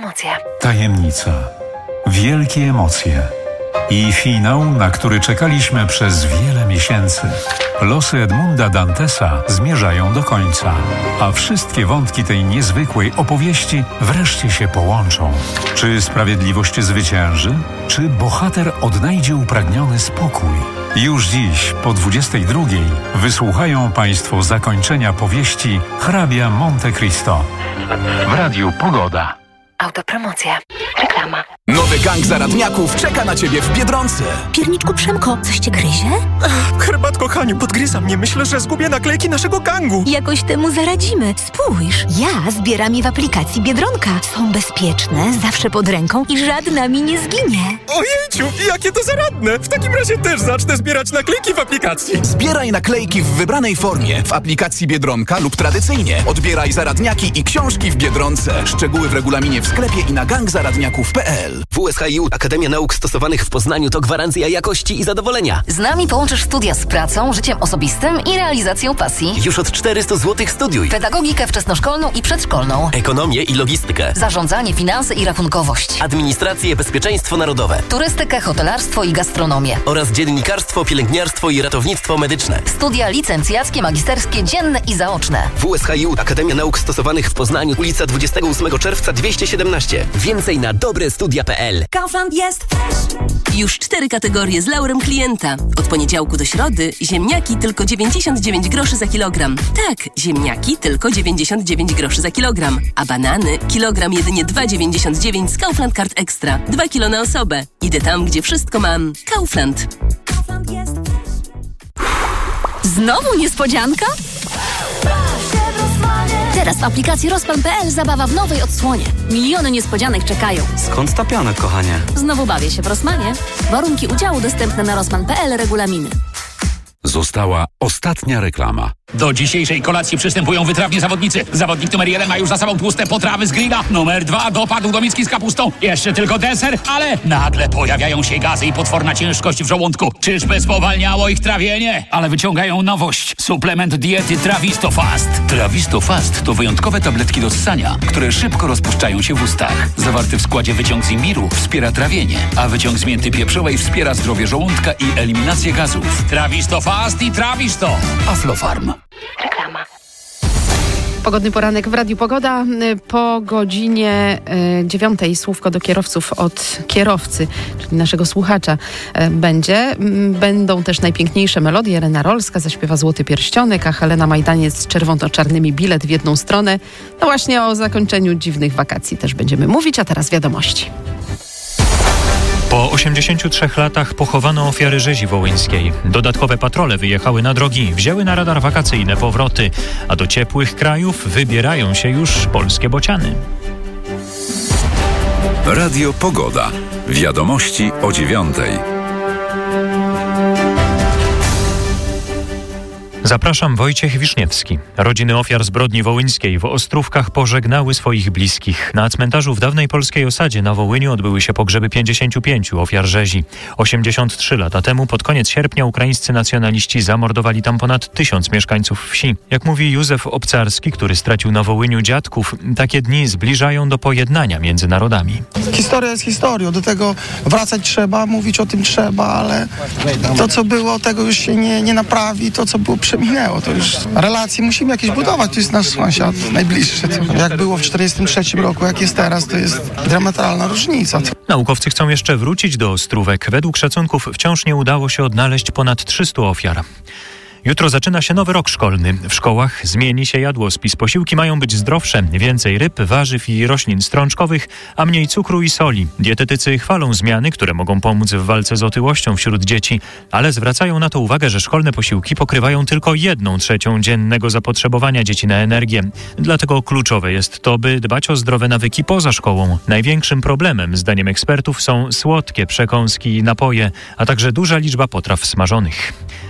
Autopromocje. Tajemnica, wielkie emocje i finał, na który czekaliśmy przez wiele miesięcy. Losy Edmunda Dantesa zmierzają do końca, a wszystkie wątki tej niezwykłej opowieści wreszcie się połączą. Czy sprawiedliwość zwycięży? Czy bohater odnajdzie upragniony spokój? Już dziś po 22:00 wysłuchają Państwo zakończenia powieści Hrabia Monte Cristo w Radiu Pogoda. Autopromocje. Reklama. Nowy gang zaradniaków czeka na ciebie w Biedronce. Pierniczku Przemko, coś cię gryzie? Herbatko Haniu, podgryza mnie. Myślę, że zgubię naklejki naszego gangu. Jakoś temu zaradzimy. Spójrz, ja zbieram je w aplikacji Biedronka. Są bezpieczne, zawsze pod ręką i żadna mi nie zginie. Ojejciu, jakie to zaradne. W takim razie też zacznę zbierać naklejki w aplikacji. Zbieraj naklejki w wybranej formie w aplikacji Biedronka lub tradycyjnie. Odbieraj zaradniaki i książki w Biedronce. Szczegóły w regulaminie w sklepie i na gangzaradniaków.pl. WSHiU Akademia Nauk Stosowanych w Poznaniu to gwarancja jakości i zadowolenia. Z nami połączysz studia z pracą, życiem osobistym i realizacją pasji. Już od 400 zł studiuj. Pedagogikę wczesnoszkolną i przedszkolną. Ekonomię i logistykę. Zarządzanie, finanse i rachunkowość. Administrację, bezpieczeństwo narodowe. Turystykę, hotelarstwo i gastronomię. Oraz dziennikarstwo, pielęgniarstwo i ratownictwo medyczne. Studia licencjackie, magisterskie, dzienne i zaoczne. WSHiU Akademia Nauk Stosowanych w Poznaniu, ulica 28 czerwca 217. Więcej na dobrestudia.pl. Kaufland jest już 4 kategorie z laurem klienta. Od poniedziałku do środy ziemniaki tylko 99 groszy za kilogram. Tak, ziemniaki tylko 99 groszy za kilogram. A banany kilogram jedynie 2,99 z Kaufland Card Extra. 2 kilo na osobę. Idę tam, gdzie wszystko mam. Kaufland. Kaufland jest Znowu niespodzianka? Teraz w aplikacji Rospan.pl zabawa w nowej odsłonie. Miliony niespodzianek czekają. Skąd ta pianek, kochanie? Znowu bawię się w Rosmanie. Warunki udziału dostępne na Rosman.pl, regulaminy. Została ostatnia reklama. Do dzisiejszej kolacji przystępują wytrawni zawodnicy. Zawodnik numer 1 ma już za sobą tłuste potrawy z grilla. Numer 2 dopadł do miski z kapustą. Jeszcze tylko deser, ale nagle pojawiają się gazy i potworna ciężkość w żołądku. Czyżby spowalniało ich trawienie? Ale wyciągają nowość. Suplement diety Trawisto Fast. Trawisto Fast to wyjątkowe tabletki do ssania, które szybko rozpuszczają się w ustach. Zawarty w składzie wyciąg z imbiru wspiera trawienie, a wyciąg z mięty pieprzowej wspiera zdrowie żołądka i eliminację gazów. Trawisto Fast i Trawisto. Aflofarm. Reklama. Pogodny poranek w Radiu Pogoda. Po godzinie 9:00 słówko do kierowców od kierowcy, czyli naszego słuchacza będzie. Będą też najpiękniejsze melodie. Elena Rolska zaśpiewa Złoty Pierścionek, a Helena Majdaniec z czerwono-czarnymi bilet w jedną stronę. No właśnie o zakończeniu dziwnych wakacji też będziemy mówić, a teraz wiadomości. Po 83 latach pochowano ofiary rzezi wołyńskiej. Dodatkowe patrole wyjechały na drogi, wzięły na radar wakacyjne powroty, a do ciepłych krajów wybierają się już polskie bociany. Radio Pogoda. Wiadomości o 9:00. Zapraszam, Wojciech Wiszniewski. Rodziny ofiar zbrodni wołyńskiej w Ostrówkach pożegnały swoich bliskich. Na cmentarzu w dawnej polskiej osadzie na Wołyniu odbyły się pogrzeby 55 ofiar rzezi. 83 lata temu, pod koniec sierpnia, ukraińscy nacjonaliści zamordowali tam ponad 1000 mieszkańców wsi. Jak mówi Józef Obcarski, który stracił na Wołyniu dziadków, takie dni zbliżają do pojednania między narodami. Historia jest historią, do tego wracać trzeba, mówić o tym trzeba, ale to, co było, tego już się nie naprawi, to, co było, przeminęło. To już relacje musimy jakieś budować, to jest nasz sąsiad najbliższy. To jak było w 1943 roku, jak jest teraz, to jest dramatalna różnica. Naukowcy chcą jeszcze wrócić do Ostrówek. Według szacunków wciąż nie udało się odnaleźć ponad 300 ofiar. Jutro zaczyna się nowy rok szkolny. W szkołach zmieni się jadłospis. Posiłki mają być zdrowsze, więcej ryb, warzyw i roślin strączkowych, a mniej cukru i soli. Dietetycy chwalą zmiany, które mogą pomóc w walce z otyłością wśród dzieci, ale zwracają na to uwagę, że szkolne posiłki pokrywają tylko 1/3 dziennego zapotrzebowania dzieci na energię. Dlatego kluczowe jest to, by dbać o zdrowe nawyki poza szkołą. Największym problemem, zdaniem ekspertów, są słodkie przekąski i napoje, a także duża liczba potraw smażonych.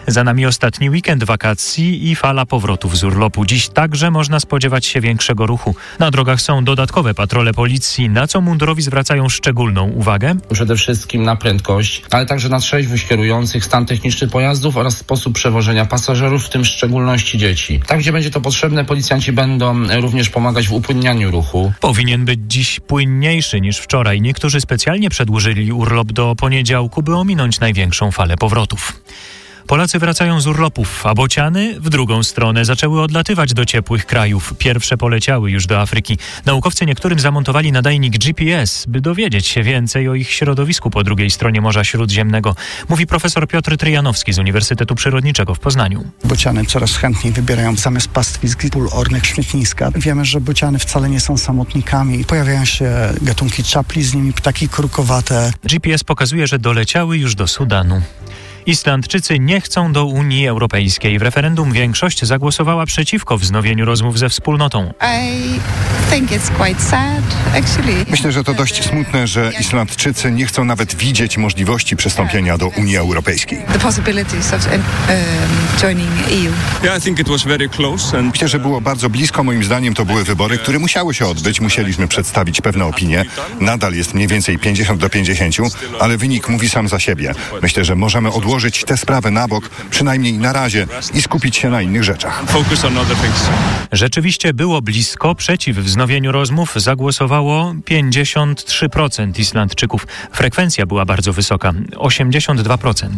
Za nami ostatni weekend wakacji i fala powrotów z urlopu. Dziś także można spodziewać się większego ruchu. Na drogach są dodatkowe patrole policji, na co mundurowi zwracają szczególną uwagę. Przede wszystkim na prędkość, ale także na trzeźwość kierujących, stan techniczny pojazdów oraz sposób przewożenia pasażerów, w tym w szczególności dzieci. Tam, gdzie będzie to potrzebne, policjanci będą również pomagać w upłynnianiu ruchu. Powinien być dziś płynniejszy niż wczoraj. Niektórzy specjalnie przedłużyli urlop do poniedziałku, by ominąć największą falę powrotów. Polacy wracają z urlopów, a bociany w drugą stronę zaczęły odlatywać do ciepłych krajów. Pierwsze poleciały już do Afryki. Naukowcy niektórym zamontowali nadajnik GPS, by dowiedzieć się więcej o ich środowisku po drugiej stronie Morza Śródziemnego, mówi profesor Piotr Tryjanowski z Uniwersytetu Przyrodniczego w Poznaniu. Bociany coraz chętniej wybierają zamiast pastwisk pól ornych śmietniska. Wiemy, że bociany wcale nie są samotnikami. Pojawiają się gatunki czapli, z nimi ptaki krukowate. GPS pokazuje, że doleciały już do Sudanu. Islandczycy nie chcą do Unii Europejskiej. W referendum większość zagłosowała przeciwko wznowieniu rozmów ze wspólnotą. Myślę, że to dość smutne, że Islandczycy nie chcą nawet widzieć możliwości przystąpienia do Unii Europejskiej. Myślę, że było bardzo blisko. Moim zdaniem to były wybory, które musiały się odbyć. Musieliśmy przedstawić pewne opinie. Nadal jest mniej więcej 50-50, ale wynik mówi sam za siebie. Myślę, że możemy odłożyć tę sprawę na bok, przynajmniej na razie, i skupić się na innych rzeczach. Rzeczywiście było blisko. Przeciw wznowieniu rozmów zagłosowało 53% Islandczyków. Frekwencja była bardzo wysoka, 82%.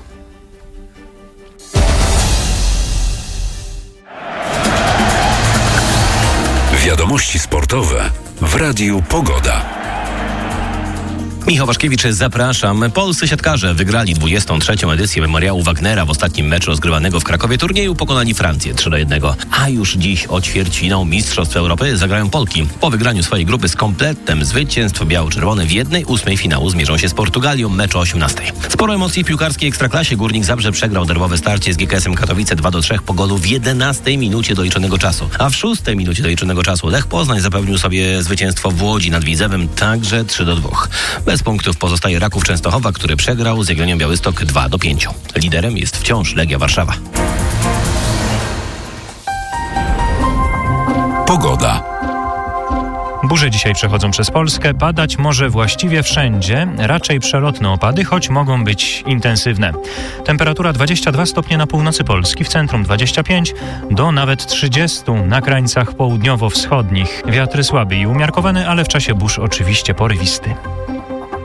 Wiadomości sportowe w Radiu Pogoda. Michał Waszkiewicz, zapraszam. Polscy siatkarze wygrali 23. edycję Memoriału Wagnera. W ostatnim meczu rozgrywanego w Krakowie turnieju pokonali Francję 3-1. A już dziś o ćwierćfinał Mistrzostw Europy zagrają Polki. Po wygraniu swojej grupy z kompletem zwycięstw biało-czerwone w 1/8 finału zmierzą się z Portugalią, mecz o 18. Sporo emocji w piłkarskiej ekstraklasie. Górnik Zabrze przegrał derbowe starcie z GKS-em Katowice 2-3 po golu w 11 minucie doliczonego czasu. A w 6 minucie doliczonego czasu Lech Poznań zapewnił sobie zwycięstwo w Łodzi nad Widzewem, także 3-2. Bez punktów pozostaje Raków Częstochowa, który przegrał z Jagiellonią Białystok 2-5. Liderem jest wciąż Legia Warszawa. Pogoda. Burze dzisiaj przechodzą przez Polskę. Padać może właściwie wszędzie. Raczej przelotne opady, choć mogą być intensywne. Temperatura 22 stopnie na północy Polski, w centrum 25 do nawet 30 na krańcach południowo-wschodnich. Wiatry słaby i umiarkowany, ale w czasie burz oczywiście porywisty.